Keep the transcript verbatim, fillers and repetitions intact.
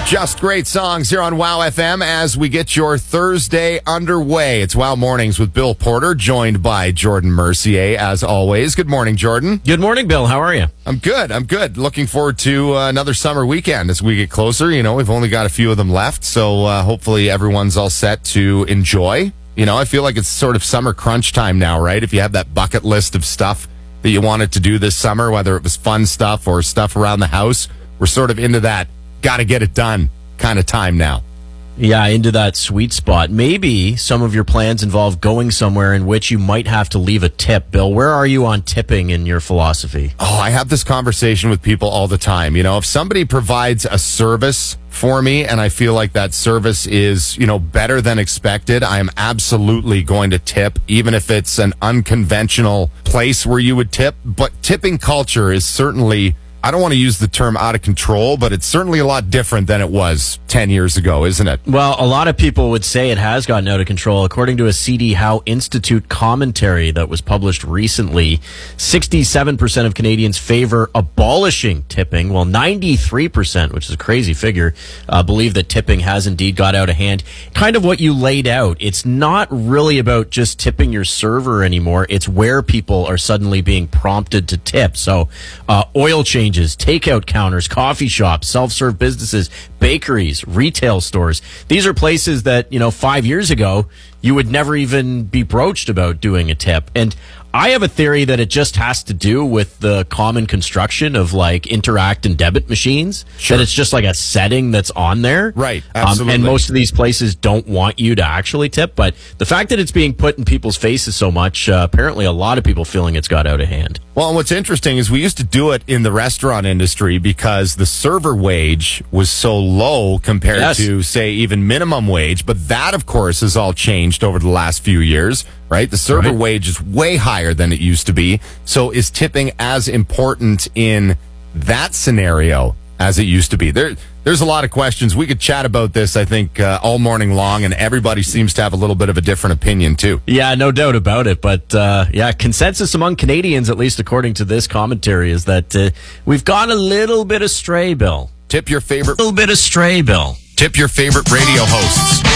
Just great songs here on Wow F M as we get your Thursday underway. It's Wow Mornings with Bill Porter, joined by Jordan Mercier, as always. Good morning, Jordan. Good morning, Bill. How are you? I'm good. I'm good. Looking forward to uh, another summer weekend as we get closer. You know, we've only got a few of them left, so uh, hopefully everyone's all set to enjoy. You know, I feel like it's sort of summer crunch time now, right? If you have that bucket list of stuff that you wanted to do this summer, whether it was fun stuff or stuff around the house, we're sort of into that got to get it done kind of time now. Yeah, into that sweet spot. Maybe some of your plans involve going somewhere in which you might have to leave a tip. Bill, where are you on tipping in your philosophy? Oh, I have this conversation with people all the time. You know, if somebody provides a service for me and I feel like that service is, you know, better than expected, I am absolutely going to tip, even if it's an unconventional place where you would tip. But tipping culture is certainly, I don't want to use the term out of control, but it's certainly a lot different than it was ten years ago, isn't it? Well, a lot of people would say it has gotten out of control. According to a C D Howe Institute commentary that was published recently, sixty-seven percent of Canadians favor abolishing tipping, while ninety-three percent, which is a crazy figure, uh, believe that tipping has indeed got out of hand. Kind of what you laid out. It's not really about just tipping your server anymore. It's where people are suddenly being prompted to tip. So, uh, oil change, takeout counters, coffee shops, self-serve businesses, bakeries, retail stores. These are places that, you know, five years ago, you would never even be broached about doing a tip. And I have a theory that it just has to do with the common construction of like interact and debit machines. Sure. That it's just like a setting that's on there. Right. Absolutely. Um, and most of these places don't want you to actually tip. But the fact that it's being put in people's faces so much, uh, apparently a lot of people feeling it's got out of hand. Well, and what's interesting is we used to do it in the restaurant industry because the server wage was so low compared Yes. to, say, even minimum wage. But that, of course, has all changed over the last few years, right? The server Right. wage is way higher than it used to be. So is tipping as important in that scenario as it used to be? There, there's a lot of questions. We could chat about this, I think, uh, all morning long, and everybody seems to have a little bit of a different opinion, too. Yeah, no doubt about it. But, uh, yeah, consensus among Canadians, at least according to this commentary, is that uh, we've gone a little bit astray, Bill. Tip your favorite... A little bit astray, Bill. Tip your favorite radio hosts.